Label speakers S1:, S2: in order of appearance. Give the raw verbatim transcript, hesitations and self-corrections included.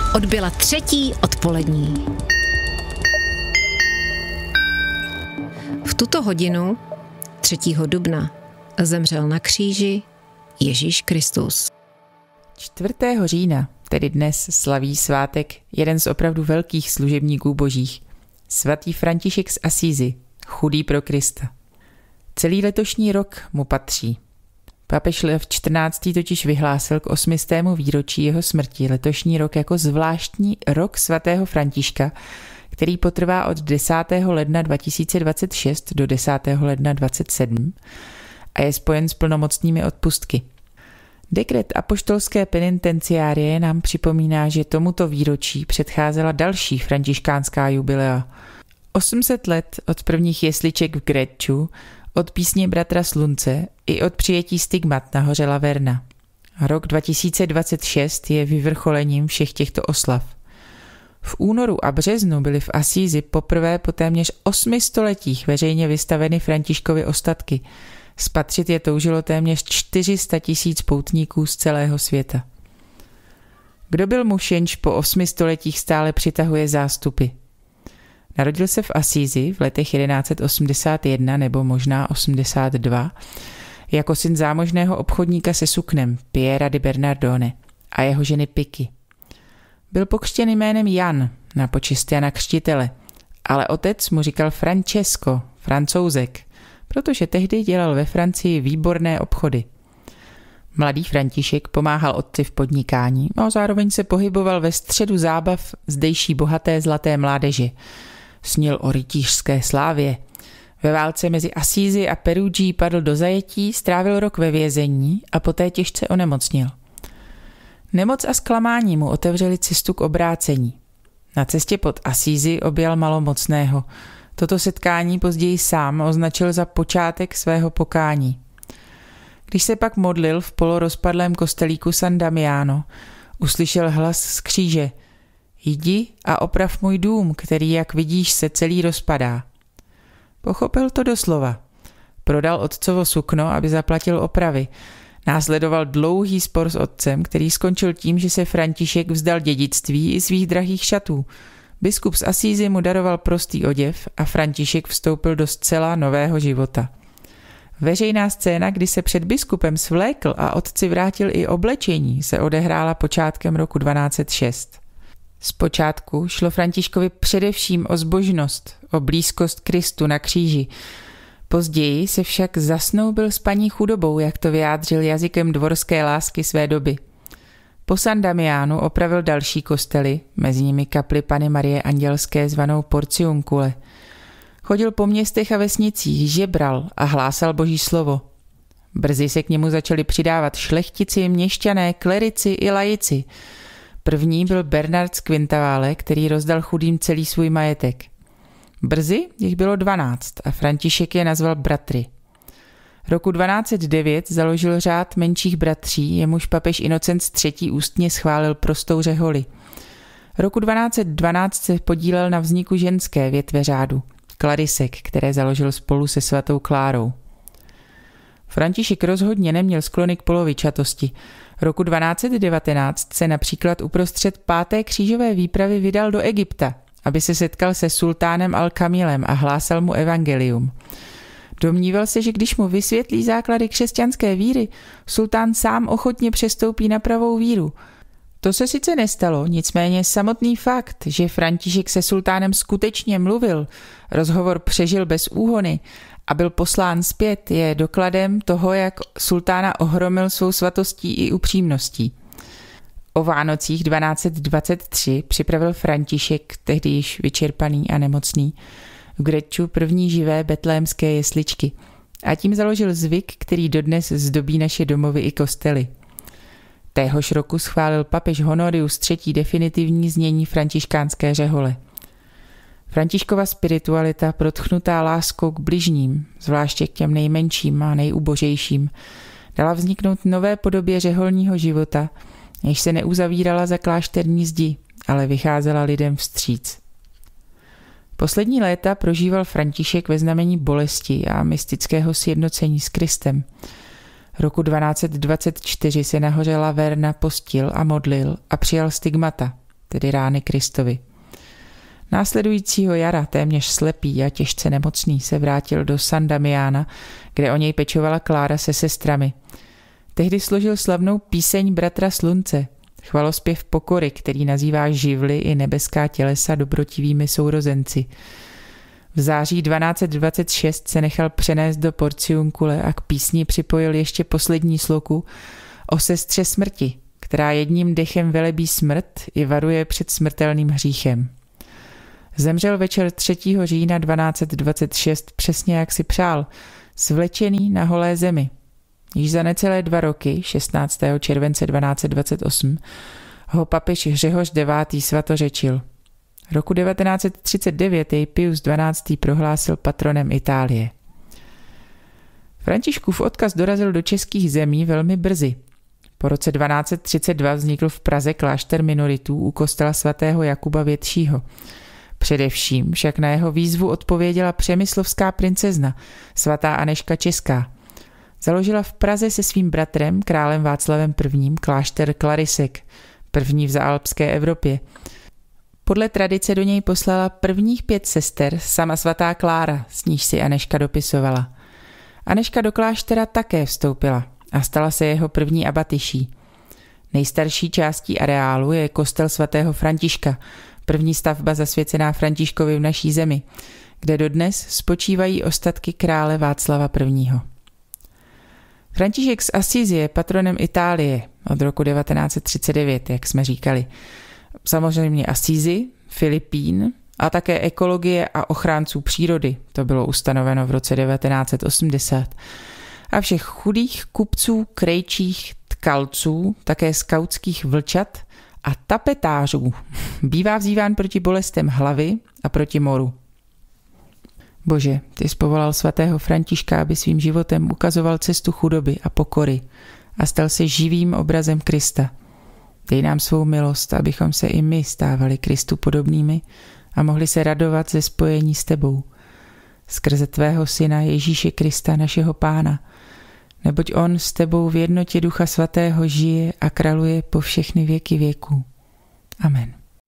S1: Odbyla třetí odpolední. V tuto hodinu, třetího dubna, zemřel na kříži Ježíš Kristus.
S2: čtvrtého října, tedy dnes, slaví svátek jeden z opravdu velkých služebníků božích, svatý František z Asízy, chudý pro Krista. Celý letošní rok mu patří. Papež Lev čtrnáctý totiž vyhlásil k osmistému výročí jeho smrti letošní rok jako zvláštní rok svatého Františka, který potrvá od desátého ledna dva tisíce dvacet šest do desátého ledna dvacet sedm a je spojen s plnomocnými odpustky. Dekret apoštolské penitenciárie nám připomíná, že tomuto výročí předcházela další františkánská jubilea. osm set let od prvních jesliček v Grecču, od písně Bratra Slunce i od přijetí stigmat na hoře Laverna. Rok dva tisíce dvacet šest je vyvrcholením všech těchto oslav. V únoru a březnu byly v Asízi poprvé po téměř osmi stoletích veřejně vystaveny Františkovy ostatky. Spatřit je toužilo téměř čtyři sta tisíc poutníků z celého světa. Kdo byl muž, jenž po osmi stoletích stále přitahuje zástupy? Narodil se v Asízi v letech jedenáct set osmdesát jedna nebo možná osmdesát dva jako syn zámožného obchodníka se suknem Piera di Bernardone a jeho ženy Piky. Byl pokřtěn jménem Jan na počest Jana Křtitele, ale otec mu říkal Francesco, Francouzek, protože tehdy dělal ve Francii výborné obchody. Mladý František pomáhal otci v podnikání a zároveň se pohyboval ve středu zábav zdejší bohaté zlaté mládeže. Snil o rytířské slávě. Ve válce mezi Asízy a Perugí padl do zajetí, strávil rok ve vězení a poté těžce onemocnil. Nemoc a zklamání mu otevřeli cestu k obrácení. Na cestě pod Asízy objal malomocného. Toto setkání později sám označil za počátek svého pokání. Když se pak modlil v polorozpadlém kostelíku San Damiano, uslyšel hlas z kříže: Jdi a oprav můj dům, který, jak vidíš, se celý rozpadá. Pochopil to doslova. Prodal otcovo sukno, aby zaplatil opravy. Následoval dlouhý spor s otcem, který skončil tím, že se František vzdal dědictví i svých drahých šatů. Biskup z Asízy mu daroval prostý oděv a František vstoupil do zcela nového života. Veřejná scéna, kdy se před biskupem svlékl a otci vrátil i oblečení, se odehrála počátkem roku dvanáct set šest. Zpočátku šlo Františkovi především o zbožnost, o blízkost Kristu na kříži. Později se však zasnoubil s paní chudobou, jak to vyjádřil jazykem dvorské lásky své doby. Po San Damianu opravil další kostely, mezi nimi kapli Panny Marie Andělské zvanou Porciuncule. Chodil po městech a vesnicích, žebral a hlásal boží slovo. Brzy se k němu začali přidávat šlechtici, měšťané, klerici i laici. První byl Bernard z Quintavalle, který rozdal chudým celý svůj majetek. Brzy jich bylo dvanáct a František je nazval bratry. Roku dvanáct set devět založil řád menších bratří, jemuž papež Inocent třetí ústně schválil prostou řeholi. Roku dvanáct set dvanáct se podílel na vzniku ženské větve řádu, klarisek, které založil spolu se svatou Klárou. František rozhodně neměl sklony k polovičatosti. Roku dvanáct set devatenáct se například uprostřed páté křížové výpravy vydal do Egypta, aby se setkal se sultánem Al-Kamilem a hlásal mu evangelium. Domníval se, že když mu vysvětlí základy křesťanské víry, sultán sám ochotně přestoupí na pravou víru. To se sice nestalo, nicméně samotný fakt, že František se sultánem skutečně mluvil, rozhovor přežil bez úhony a byl poslán zpět, je dokladem toho, jak sultána ohromil svou svatostí i upřímností. O Vánocích dvanáct set dvacet tři připravil František, tehdy již vyčerpaný a nemocný, v Grecču první živé betlémské jesličky a tím založil zvyk, který dodnes zdobí naše domovy i kostely. Téhož roku schválil papež Honorius třetí definitivní znění františkánské řehole. Františkova spiritualita, protchnutá láskou k bližním, zvláště k těm nejmenším a nejubožejším, dala vzniknout nové podobě řeholního života, jež se neuzavírala za klášterní zdi, ale vycházela lidem vstříc. Poslední léta prožíval František ve znamení bolesti a mystického sjednocení s Kristem. Roku dvanáct set dvacet čtyři se na hoře Laverna postil a modlil a přijal stigmata. tedy rány Kristovi. Následujícího jara, téměř slepý a těžce nemocný, se vrátil do San Damiana, kde o něj pečovala Klára se sestrami. Tehdy složil slavnou píseň Bratra slunce, chvalospěv pokory, který nazývá živly i nebeská tělesa dobrotivými sourozenci. V září dvanáct dvacet šest se nechal přenést do Porciuncule a k písni připojil ještě poslední sloku o sestře smrti, která jedním dechem velebí smrt i varuje před smrtelným hříchem. Zemřel večer třetího října dvanáct dvacet šest přesně jak si přál, svlečený na holé zemi. Již za necelé dva roky, šestnáctého července dvanáct dvacet osm, ho papež Řehoř devátý svatořečil. Roku devatenáct třicet devět jej Pius dvanáctý prohlásil patronem Itálie. Františkův odkaz dorazil do českých zemí velmi brzy. Po roce dvanáct třicet dva vznikl v Praze klášter minoritů u kostela svatého Jakuba Většího. Především však na jeho výzvu odpověděla přemyslovská princezna, svatá Anežka Česká. Založila v Praze se svým bratrem, králem Václavem prvním, klášter Klarisek, první v zaalpské Evropě. Podle tradice do něj poslala prvních pět sester sama svatá Klára, s níž si Anežka dopisovala. Anežka do kláštera také vstoupila a stala se jeho první abatyší. Nejstarší částí areálu je kostel svatého Františka, první stavba zasvěcená Františkovi v naší zemi, kde dodnes spočívají ostatky krále Václava prvního. František z Assisi je patronem Itálie od roku devatenáct třicet devět, jak jsme říkali. Samozřejmě Assisi, Filipín a také ekologie a ochránců přírody, to bylo ustanoveno v roce devatenáct osmdesát. A všech chudých kupců, krejčích, tkalců, také skautských vlčat a tapetářů bývá vzýván proti bolestem hlavy a proti moru. Bože, ty jsi povolal svatého Františka, aby svým životem ukazoval cestu chudoby a pokory a stal se živým obrazem Krista. Dej nám svou milost, abychom se i my stávali Kristu podobnými a mohli se radovat ze spojení s tebou. Skrze tvého syna Ježíše Krista, našeho Pána, neboť on s tebou v jednotě Ducha Svatého žije a králuje po všechny věky věků. Amen.